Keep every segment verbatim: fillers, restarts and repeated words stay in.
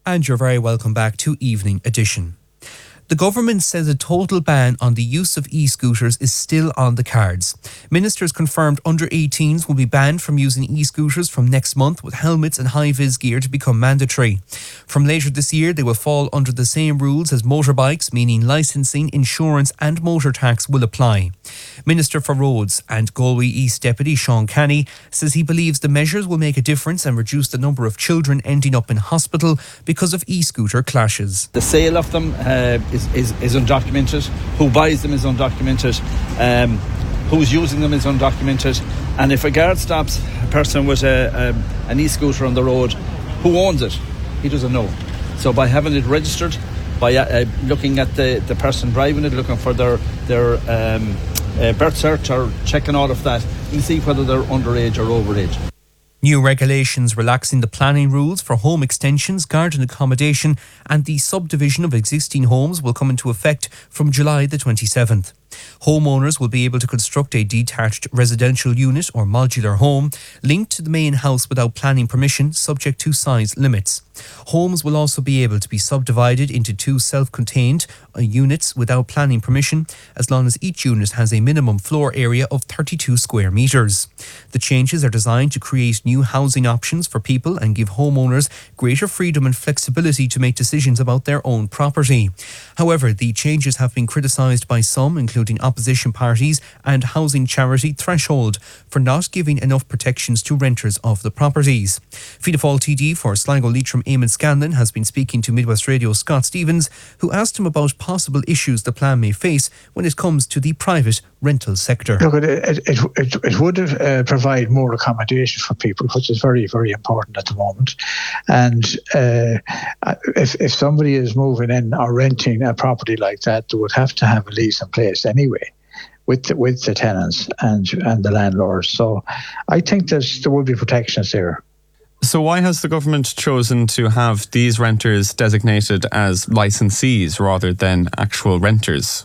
And you're very welcome back to Evening Edition. The government says a total ban on the use of e-scooters is still on the cards. Ministers confirmed under eighteens will be banned from using e-scooters from next month, with helmets and high-vis gear to become mandatory. From later this year, they will fall under the same rules as motorbikes, meaning licensing, insurance and motor tax will apply. Minister for Roads and Galway East Deputy Sean Canny says he believes the measures will make a difference and reduce the number of children ending up in hospital because of e-scooter clashes. The sale of them uh, is Is, is undocumented. Who buys them is undocumented. Um, who's using them is undocumented. And if a guard stops a person with a, a, an e-scooter on the road, who owns it? He doesn't know. So by having it registered, by uh, looking at the, the person driving it, looking for their, their um, uh, birth cert or checking all of that, you see whether they're underage or overage. New regulations relaxing the planning rules for home extensions, garden accommodation and the subdivision of existing homes will come into effect from July the twenty-seventh. Homeowners will be able to construct a detached residential unit or modular home linked to the main house without planning permission, subject to size limits. Homes will also be able to be subdivided into two self-contained units without planning permission, as long as each unit has a minimum floor area of thirty-two square metres. The changes are designed to create new housing options for people and give homeowners greater freedom and flexibility to make decisions about their own property. However, the changes have been criticised by some, including opposition parties and housing charity Threshold, for not giving enough protections to renters of the properties. Fianna Fáil T D for Sligo Leitrim Eamon Scanlon has been speaking to Midwest Radio Scott Stevens, who asked him about possible issues the plan may face when it comes to the private rental sector. Look, it, it, it, it would uh, provide more accommodation for people, which is very, very important at the moment. And uh, if, if somebody is moving in or renting a property like that, they would have to have a lease in place anyway with the, with the tenants and, and the landlords. So I think there's, there will be protections there. So why has the government chosen to have these renters designated as licensees rather than actual renters?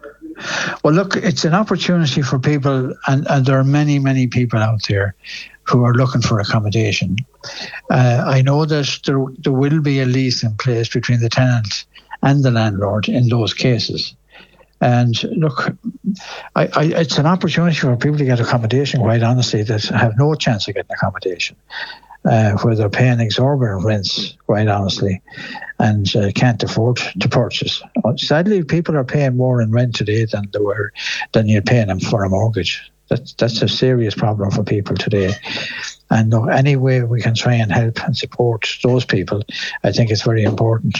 Well, look, it's an opportunity for people, and, and there are many, many people out there who are looking for accommodation. Uh, I know that there, there will be a lease in place between the tenant and the landlord in those cases. And look, I, I, it's an opportunity for people to get accommodation, quite honestly, that have no chance of getting accommodation. Uh, where they're paying exorbitant rents, quite honestly, and uh, can't afford to purchase. Sadly, people are paying more in rent today than they were than you're paying them for a mortgage. That's that's a serious problem for people today. And look, any way we can try and help and support those people, I think it's very important.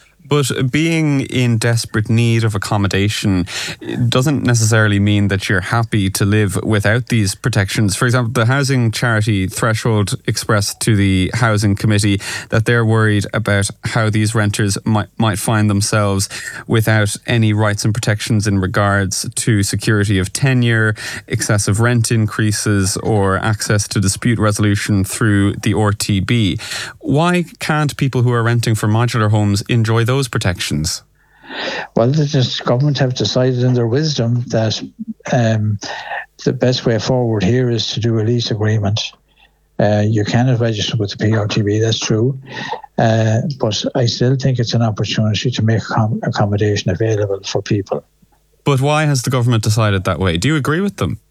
But being in desperate need of accommodation doesn't necessarily mean that you're happy to live without these protections. For example, the housing charity Threshold expressed to the Housing Committee that they're worried about how these renters might, might find themselves without any rights and protections in regards to security of tenure, excessive rent increases, or access to dispute resolution through the R T B. Why can't people who are renting for modular homes enjoy those protections? Well, the government have decided in their wisdom that um, the best way forward here is to do a lease agreement. Uh, you cannot register with the P R T B, that's true. Uh, but I still think it's an opportunity to make com- accommodation available for people. But why has the government decided that way? Do you agree with them?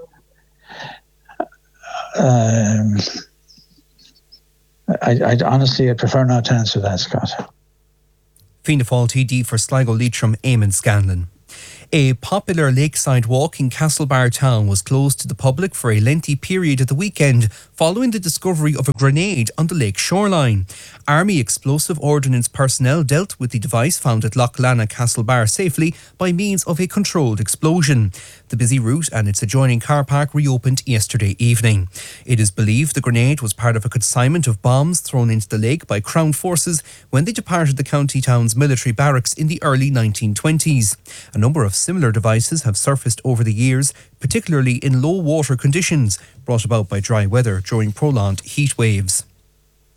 Um, I, I honestly, I prefer not to answer that, Scott. Fianna Fáil T D for Sligo Leitrim Eamon Scanlon. A popular lakeside walk in Castlebar town was closed to the public for a lengthy period at the weekend following the discovery of a grenade on the lake shoreline. Army Explosive Ordnance personnel dealt with the device found at Loch Lana Castlebar safely by means of a controlled explosion. The busy route and its adjoining car park reopened yesterday evening. It is believed the grenade was part of a consignment of bombs thrown into the lake by Crown forces when they departed the county town's military barracks in the early nineteen twenties. A number of similar devices have surfaced over the years, particularly in low water conditions brought about by dry weather during prolonged heat waves.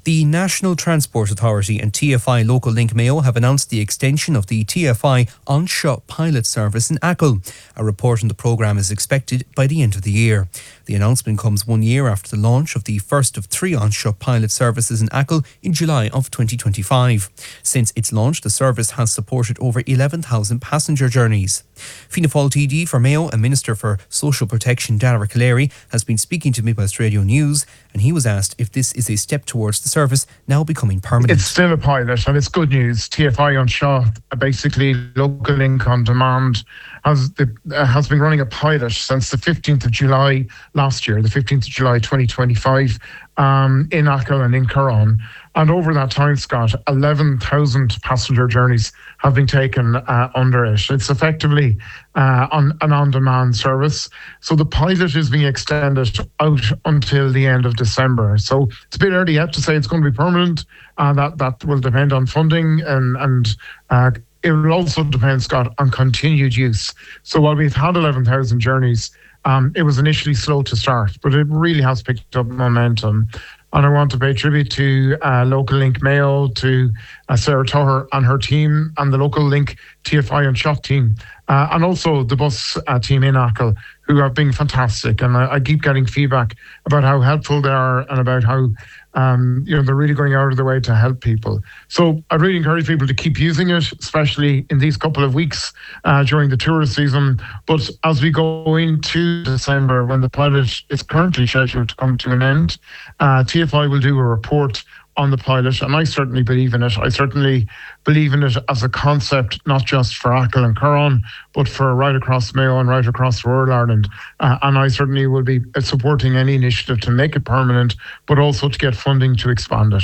The National Transport Authority and T F I Local Link Mayo have announced the extension of the T F I Anseo pilot service in Achill. A report on the programme is expected by the end of the year. The announcement comes one year after the launch of the first of three Anseo pilot services in Achill in July of twenty twenty-five. Since its launch, the service has supported over eleven thousand passenger journeys. Fianna Fáil T D for Mayo and Minister for Social Protection Dara Callery has been speaking to Midwest Radio News, and he was asked if this is a step towards the service now becoming permanent. It's still a pilot, and it's good news. T F I Anseo, basically local link on demand, has the, uh, has been running a pilot since the fifteenth of July last year, the fifteenth of July twenty twenty-five, um, in Achill and in Curran. And over that time, Scott, eleven thousand passenger journeys have been taken uh, under it. It's effectively uh, on, an on-demand service. So the pilot is being extended out until the end of December. So it's a bit early yet to say it's going to be permanent. Uh, that, that will depend on funding and, and uh, it will also depend, Scott, on continued use. So while we've had eleven thousand journeys, um, it was initially slow to start, but it really has picked up momentum. And I want to pay tribute to uh, Local Link Mayo, to uh, Sarah Tuher and her team, and the Local Link T F I and Shot team, uh, and also the bus uh, team in Achill, who have been fantastic. And I, I keep getting feedback about how helpful they are and about how um, you know they're really going out of their way to help people. So I'd really encourage people to keep using it, especially in these couple of weeks uh, during the tourist season. But as we go into December, when the pilot is currently scheduled to come to an end, uh, T F I will do a report on the pilot, and I certainly believe in it. I certainly believe in it as a concept, not just for Achill and Curran, but for right across Mayo and right across rural Ireland. Uh, and I certainly will be supporting any initiative to make it permanent, but also to get funding to expand it.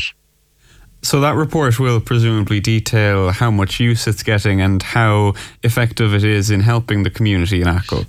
So that report will presumably detail how much use it's getting and how effective it is in helping the community in Achill.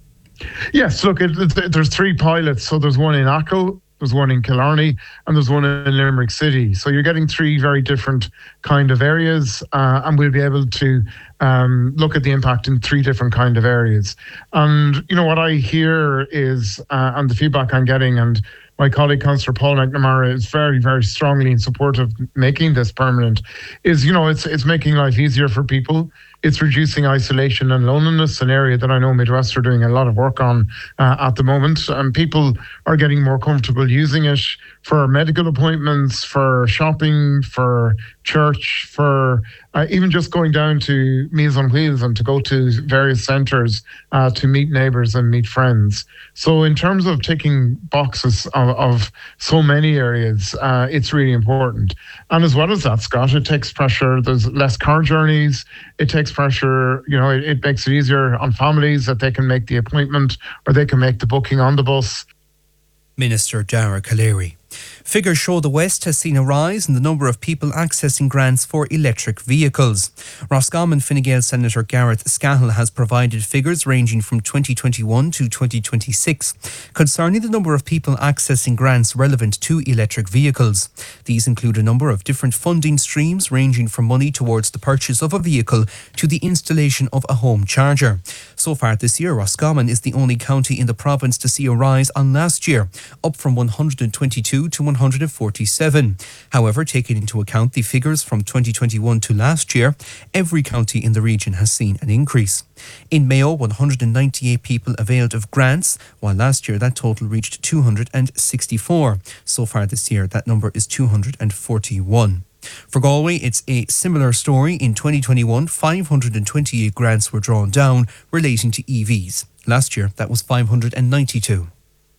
Yes, look, it, it, there's three pilots. So there's one in Achill, there's one in Killarney, and there's one in Limerick City. So you're getting three very different kind of areas, uh, and we'll be able to um, look at the impact in three different kind of areas. And, you know, what I hear is, uh, and the feedback I'm getting, and my colleague, Councillor Paul McNamara, is very, very strongly in support of making this permanent, is, you know, it's it's making life easier for people. It's reducing isolation and loneliness, an area that I know Midwest are doing a lot of work on uh, at the moment. And people are getting more comfortable using it for medical appointments, for shopping, for church, for uh, even just going down to Meals on Wheels and to go to various centres uh, to meet neighbours and meet friends. So in terms of ticking boxes of, of so many areas, uh, it's really important. And as well as that, Scott, it takes pressure. There's less car journeys. It takes pressure, you know, it, it makes it easier on families that they can make the appointment or they can make the booking on the bus. Minister Dara Callery. Figures show the West has seen a rise in the number of people accessing grants for electric vehicles. Roscommon Fine Gael Senator Gareth Scahill has provided figures ranging from twenty twenty-one to twenty twenty-six concerning the number of people accessing grants relevant to electric vehicles. These include a number of different funding streams ranging from money towards the purchase of a vehicle to the installation of a home charger. So far this year, Roscommon is the only county in the province to see a rise on last year, up from one hundred twenty-two to one hundred forty-seven. However, taking into account the figures from twenty twenty-one to last year, every county in the region has seen an increase. In Mayo, one hundred ninety-eight people availed of grants, while last year that total reached two hundred sixty-four. So far this year, that number is two hundred forty-one. For Galway, it's a similar story. In twenty twenty-one, five hundred twenty-eight grants were drawn down relating to E Vs. Last year, that was five hundred ninety-two.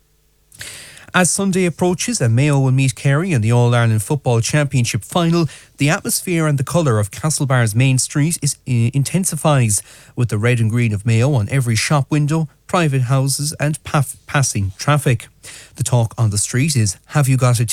As Sunday approaches and Mayo will meet Kerry in the All-Ireland Football Championship final, the atmosphere and the colour of Castlebar's main street is, uh, intensifies, with the red and green of Mayo on every shop window, private houses and paf- passing traffic. The talk on the street is, have you got a